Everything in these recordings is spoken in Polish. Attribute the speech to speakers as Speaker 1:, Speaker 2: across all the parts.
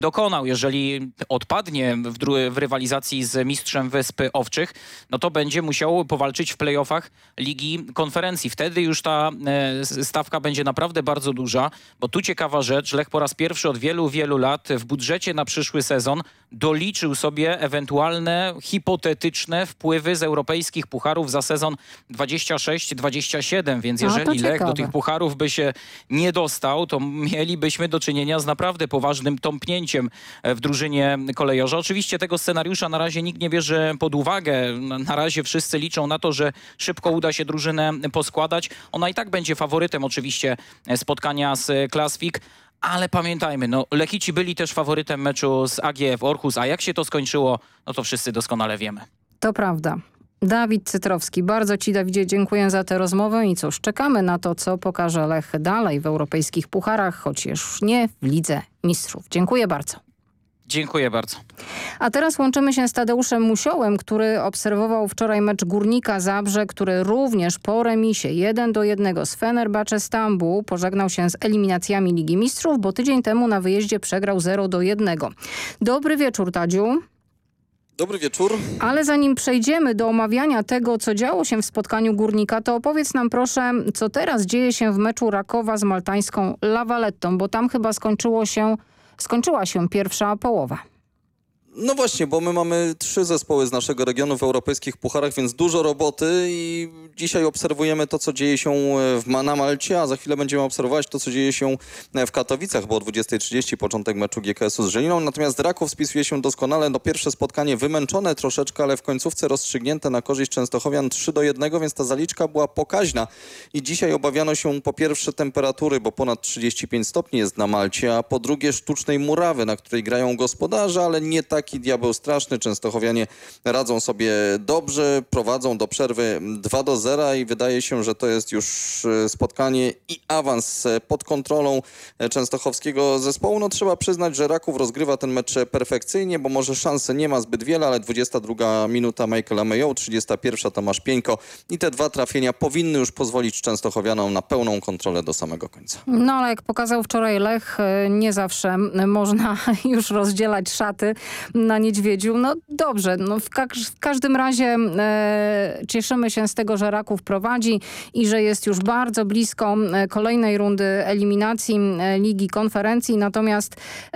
Speaker 1: dokonał. Jeżeli odpadnie w rywalizacji z mistrzem Wysp Owczych, no to będzie musiał powalczyć w play-offach Ligi Konferencji. Wtedy już ta stawka będzie naprawdę bardzo duża, bo tu ciekawa rzecz, Lech po raz pierwszy od wielu, wielu lat w budżecie na przyszły sezon doliczył sobie ewentualne hipotetyczne wpływy z europejskich pucharów za sezon 26-27, więc jeżeli Lech do tych pucharów by się nie dostał, to mielibyśmy do czynienia z naprawdę poważnym tąpnięciem w drużynie kolejorza. Oczywiście tego scenariusza na razie nikt nie bierze pod uwagę. Na razie wszyscy liczą na to, że szybko uda się drużynę poskładać. Ona i tak będzie faworytem oczywiście spotkania z Klasvik. Ale pamiętajmy, Lechici byli też faworytem meczu z AGF Orhus, a jak się to skończyło, no to wszyscy doskonale wiemy.
Speaker 2: To prawda. Dawid Cytrowski, bardzo Ci, Dawidzie, dziękuję za tę rozmowę i cóż, czekamy na to, co pokaże Lech dalej w europejskich pucharach, choć już nie w Lidze Mistrzów. Dziękuję bardzo.
Speaker 1: Dziękuję bardzo.
Speaker 2: A teraz łączymy się z Tadeuszem Musiołem, który obserwował wczoraj mecz Górnika Zabrze, który również po remisie 1-1 z Fenerbahce Stambuł pożegnał się z eliminacjami Ligi Mistrzów, bo tydzień temu na wyjeździe przegrał 0-1. Dobry wieczór, Tadziu.
Speaker 3: Dobry wieczór.
Speaker 2: Ale zanim przejdziemy do omawiania tego, co działo się w spotkaniu Górnika, to opowiedz nam proszę, co teraz dzieje się w meczu Rakowa z maltańską La Valettą, bo tam chyba skończyła się pierwsza połowa.
Speaker 3: No właśnie, bo my mamy 3 zespoły z naszego regionu w europejskich pucharach, więc dużo roboty i dzisiaj obserwujemy to, co dzieje się na Malcie, a za chwilę będziemy obserwować to, co dzieje się w Katowicach, bo o 20:30 początek meczu GKS-u z Żeliną. Natomiast Raków spisuje się doskonale. Pierwsze spotkanie wymęczone troszeczkę, ale w końcówce rozstrzygnięte na korzyść Częstochowian 3-1, więc ta zaliczka była pokaźna. I dzisiaj obawiano się po pierwsze temperatury, bo ponad 35 stopni jest na Malcie, a po drugie sztucznej murawy, na której grają gospodarze, ale nie taki diabeł straszny. Częstochowianie radzą sobie dobrze, prowadzą do przerwy 2-0 i wydaje się, że to jest już spotkanie i awans pod kontrolą częstochowskiego zespołu. No trzeba przyznać, że Raków rozgrywa ten mecz perfekcyjnie, bo może szansy nie ma zbyt wiele, ale 22 minuta Michael Amejo, 31 Tomasz Pieńko i te 2 trafienia powinny już pozwolić Częstochowianom na pełną kontrolę do samego końca.
Speaker 2: No ale jak pokazał wczoraj Lech, nie zawsze można już rozdzielać szaty na niedźwiedziu. No dobrze, w każdym razie cieszymy się z tego, że Raków prowadzi i że jest już bardzo blisko kolejnej rundy eliminacji Ligi Konferencji. Natomiast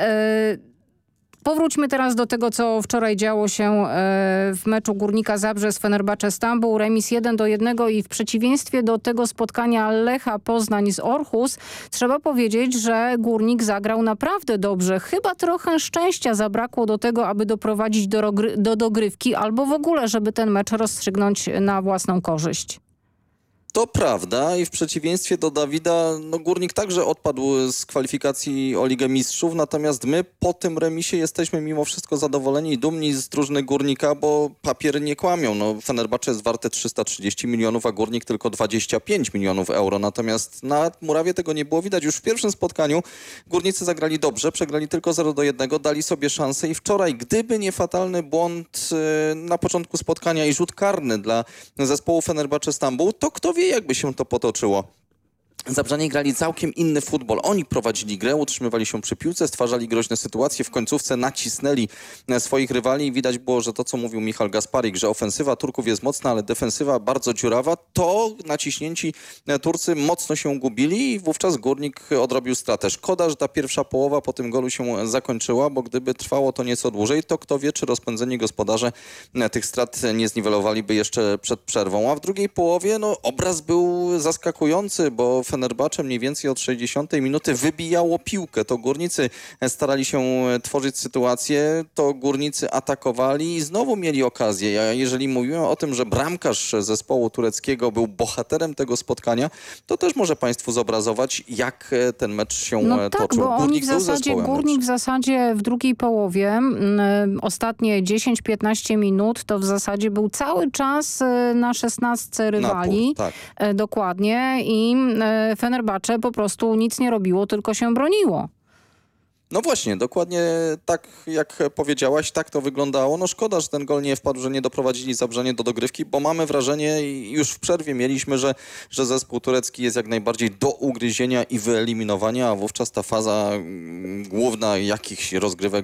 Speaker 2: powróćmy teraz do tego, co wczoraj działo się w meczu Górnika Zabrze z Fenerbahce Stambuł. Remis 1-1 i w przeciwieństwie do tego spotkania Lecha Poznań z Orhus trzeba powiedzieć, że Górnik zagrał naprawdę dobrze. Chyba trochę szczęścia zabrakło do tego, aby doprowadzić do dogrywki albo w ogóle, żeby ten mecz rozstrzygnąć na własną korzyść.
Speaker 3: To prawda i w przeciwieństwie do Dawida, Górnik także odpadł z kwalifikacji o Ligę Mistrzów, natomiast my po tym remisie jesteśmy mimo wszystko zadowoleni i dumni z drużyny Górnika, bo papiery nie kłamią. Fenerbahce jest warte 330 milionów, a Górnik tylko 25 milionów euro, natomiast na murawie tego nie było widać. Już w pierwszym spotkaniu Górnicy zagrali dobrze, przegrali tylko 0-1, dali sobie szansę i wczoraj, gdyby nie fatalny błąd na początku spotkania i rzut karny dla zespołu Fenerbahce Stambuł, to kto wie, jakby się to potoczyło. Zabrzanie grali całkiem inny futbol. Oni prowadzili grę, utrzymywali się przy piłce, stwarzali groźne sytuacje. W końcówce nacisnęli swoich rywali i widać było, że to, co mówił Michał Gasparik, że ofensywa Turków jest mocna, ale defensywa bardzo dziurawa, to naciśnięci Turcy mocno się gubili i wówczas Górnik odrobił stratę. Szkoda, że ta pierwsza połowa po tym golu się zakończyła, bo gdyby trwało to nieco dłużej, to kto wie, czy rozpędzeni gospodarze tych strat nie zniwelowaliby jeszcze przed przerwą. A w drugiej połowie obraz był zaskakujący, bo Fenerbahce mniej więcej od 60 minuty wybijało piłkę. To Górnicy starali się tworzyć sytuację, to Górnicy atakowali i znowu mieli okazję. A jeżeli mówiłem o tym, że bramkarz zespołu tureckiego był bohaterem tego spotkania, to też może Państwu zobrazować, jak ten mecz się toczył.
Speaker 2: Bo Górnik w zasadzie w drugiej połowie, ostatnie 10-15 minut, to w zasadzie był cały czas na 16 rywali.
Speaker 3: Tak.
Speaker 2: Dokładnie. I Fenerbahce po prostu nic nie robiło, tylko się broniło.
Speaker 3: No właśnie, dokładnie tak jak powiedziałaś, tak to wyglądało. No szkoda, że ten gol nie wpadł, że nie doprowadzili Zabrzanie do dogrywki, bo mamy wrażenie i już w przerwie mieliśmy, że zespół turecki jest jak najbardziej do ugryzienia i wyeliminowania, a wówczas ta faza główna jakichś rozgrywek